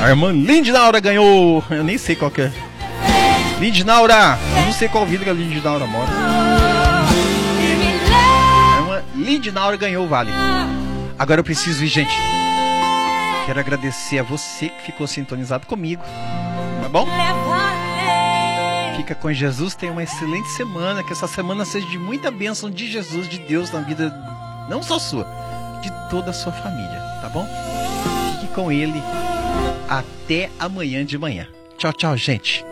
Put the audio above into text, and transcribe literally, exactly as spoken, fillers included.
A irmã Lindinaura ganhou. Eu nem sei qual que é. Lindinaura, eu não sei qual vida que a Lindinaura mora. A irmã Lindinaura ganhou o vale. Agora eu preciso ir, gente. Quero agradecer a você que ficou sintonizado comigo. Tá bom? Fica com Jesus, tenha uma excelente semana. Que essa semana seja de muita bênção de Jesus, de Deus na vida, não só sua, de toda a sua família, tá bom? Fique com Ele até amanhã de manhã. Tchau, tchau, gente.